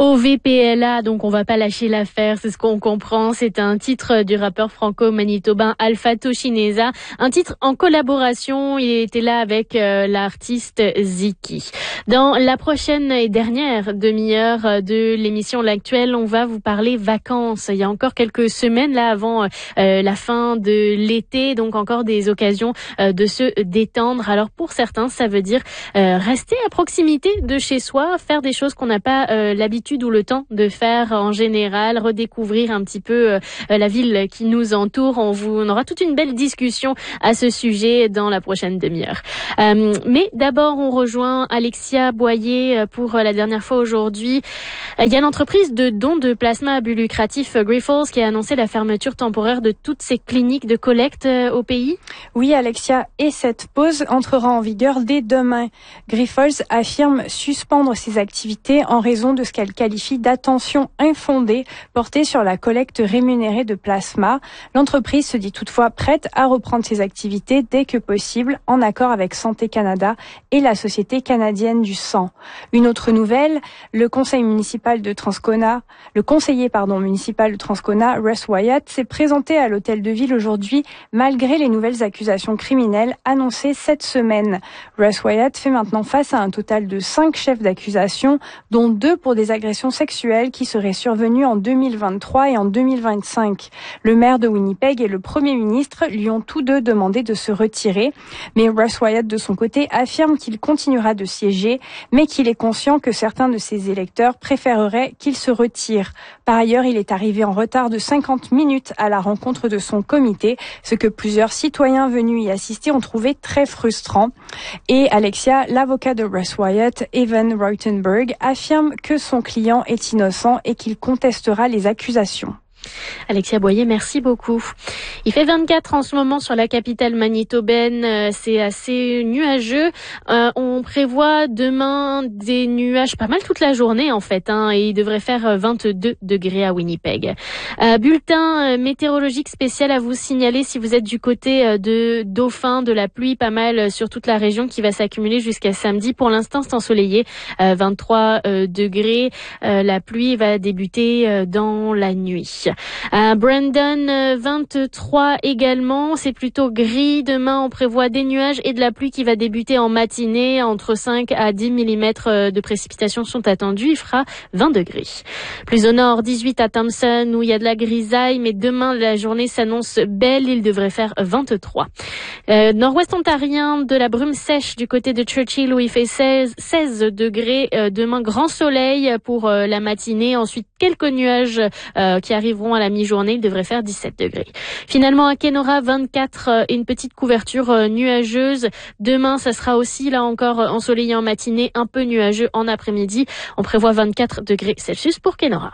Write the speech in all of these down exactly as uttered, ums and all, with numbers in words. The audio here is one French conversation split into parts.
O V P L A, donc on va pas lâcher l'affaire, c'est ce qu'on comprend. C'est un titre du rappeur franco-manitobain Alpha Toshineza, un titre en collaboration. Il était là avec euh, l'artiste Ziki. Dans la prochaine et dernière demi-heure de l'émission L'Actuel, on va vous parler vacances. Il y a encore quelques semaines là avant euh, la fin de l'été, donc encore des occasions euh, de se détendre. Alors pour certains, ça veut dire euh, rester à proximité de chez soi, faire des choses qu'on n'a pas euh, l'habitude ou le temps de faire en général, redécouvrir un petit peu euh, la ville qui nous entoure. On, vous, on aura toute une belle discussion à ce sujet dans la prochaine demi-heure. Euh, mais d'abord, on rejoint Alexia Boyer pour la dernière fois aujourd'hui. Il y a l'entreprise de dons de plasma à but lucratif Grifols qui a annoncé la fermeture temporaire de toutes ses cliniques de collecte au pays. Oui, Alexia, et cette pause entrera en vigueur dès demain. Grifols affirme suspendre ses activités en raison de ce qu'elle qualifie d'attention infondée portée sur la collecte rémunérée de plasma. L'entreprise se dit toutefois prête à reprendre ses activités dès que possible, en accord avec Santé Canada et la Société canadienne du sang. Une autre nouvelle, le conseil municipal de Transcona, le conseiller pardon municipal de Transcona, Russ Wyatt, s'est présenté à l'hôtel de ville aujourd'hui malgré les nouvelles accusations criminelles annoncées cette semaine. Russ Wyatt fait maintenant face à un total de cinq chefs d'accusation, dont deux pour des agressions sexuelles qui seraient survenues en deux mille vingt-trois et en deux mille vingt-cinq. Le maire de Winnipeg et le premier ministre lui ont tous deux demandé de se retirer, mais Russ Wyatt de son côté affirme qu'il continuera de siéger, mais qu'il est conscient que certains de ses électeurs préféreraient qu'il se retire. Par ailleurs, il est arrivé en retard de cinquante minutes à la rencontre de son comité, ce que plusieurs citoyens venus y assister ont trouvé très frustrant. Et Alexia, l'avocat de Russ Wyatt, Evan Reutenberg, affirme que son client est innocent et qu'il contestera les accusations. Alexia Boyer, merci beaucoup. Il fait vingt-quatre en ce moment sur la capitale manitobaine, c'est assez nuageux. Euh, on prévoit demain des nuages pas mal toute la journée en fait, hein, et il devrait faire vingt-deux degrés à Winnipeg. Euh, bulletin météorologique spécial à vous signaler si vous êtes du côté de Dauphin, de la pluie pas mal sur toute la région qui va s'accumuler jusqu'à samedi. Pour l'instant, c'est ensoleillé, euh, vingt-trois euh, degrés. Euh, la pluie va débuter euh, dans la nuit. À Brandon, vingt-trois également. C'est plutôt gris. Demain, on prévoit des nuages et de la pluie qui va débuter en matinée. Entre cinq à dix millimètres de précipitations sont attendus. Il fera vingt degrés. Plus au nord, dix-huit à Thompson où il y a de la grisaille. Mais demain, la journée s'annonce belle. Il devrait faire vingt-trois. Euh, nord-ouest ontarien, de la brume sèche du côté de Churchill où il fait seize, seize degrés. Euh, demain, grand soleil pour euh, la matinée. Ensuite, quelques nuages euh, qui arriveront à la mi-journée, il devrait faire dix-sept degrés. Finalement, à Kenora, vingt-quatre et une petite couverture nuageuse. Demain, ça sera aussi, là encore, ensoleillé en matinée, un peu nuageux en après-midi. On prévoit vingt-quatre degrés Celsius pour Kenora.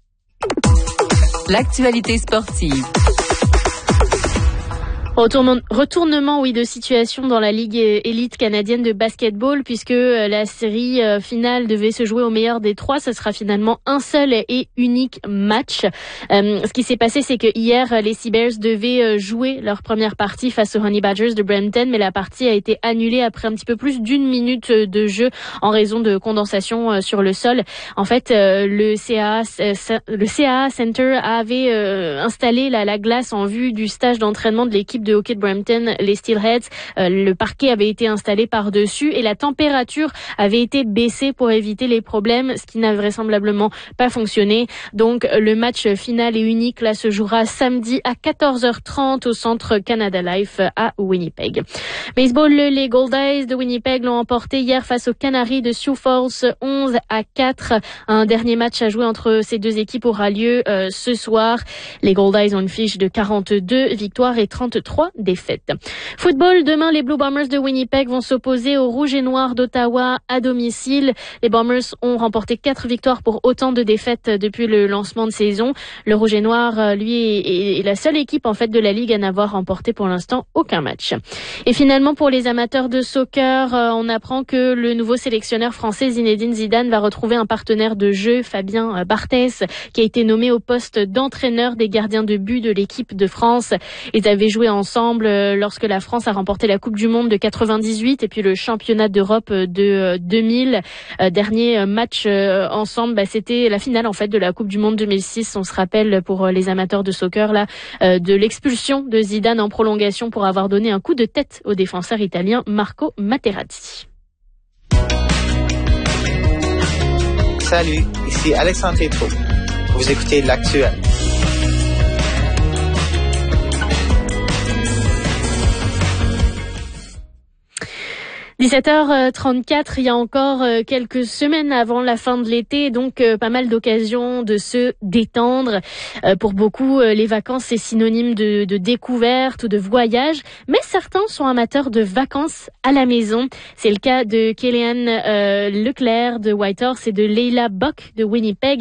L'actualité sportive. Retournement, retournement, oui, de situation dans la Ligue élite canadienne de basketball puisque la série finale devait se jouer au meilleur des trois. Ce sera finalement un seul et unique match. Euh, ce qui s'est passé, c'est que hier, les Seabears devaient jouer leur première partie face aux Honey Badgers de Brampton, mais la partie a été annulée après un petit peu plus d'une minute de jeu en raison de condensation sur le sol. En fait, le C A A, le C A A Center avait installé la, la glace en vue du stage d'entraînement de l'équipe de hockey de Brampton, les Steelheads. Euh, le parquet avait été installé par-dessus et la température avait été baissée pour éviter les problèmes, ce qui n'a vraisemblablement pas fonctionné. Donc le match final et unique là se jouera samedi à quatorze heures trente au centre Canada Life à Winnipeg. Baseball, les Goldeyes de Winnipeg l'ont emporté hier face aux Canaries de Sioux Falls onze à quatre. Un dernier match à jouer entre ces deux équipes aura lieu euh, ce soir. Les Goldeyes ont une fiche de quarante-deux victoires et trente-trois défaites. Football, demain, les Blue Bombers de Winnipeg vont s'opposer aux Rouges et Noirs d'Ottawa à domicile. Les Bombers ont remporté quatre victoires pour autant de défaites depuis le lancement de saison. Le Rouge et Noir, lui, est la seule équipe en fait de la Ligue à n'avoir remporté pour l'instant aucun match. Et finalement, pour les amateurs de soccer, on apprend que le nouveau sélectionneur français Zinedine Zidane va retrouver un partenaire de jeu, Fabien Barthès, qui a été nommé au poste d'entraîneur des gardiens de but de l'équipe de France. Ils avaient joué ensemble ensemble euh, lorsque la France a remporté la Coupe du Monde de quatre-vingt-dix-huit et puis le championnat d'Europe de euh, deux mille. Euh, dernier match euh, ensemble, bah, c'était la finale en fait de la Coupe du Monde deux mille six. On se rappelle pour euh, les amateurs de soccer là euh, de l'expulsion de Zidane en prolongation pour avoir donné un coup de tête au défenseur italien Marco Materazzi. Salut, ici Alexandre Tétro. Vous écoutez L'Actuel. dix-sept heures trente-quatre, il y a encore quelques semaines avant la fin de l'été, donc pas mal d'occasions de se détendre. Pour beaucoup, les vacances, c'est synonyme de, de découverte ou de voyage, mais certains sont amateurs de vacances à la maison. C'est le cas de Kélian euh, Leclerc de Whitehorse et de Leila Bock de Winnipeg.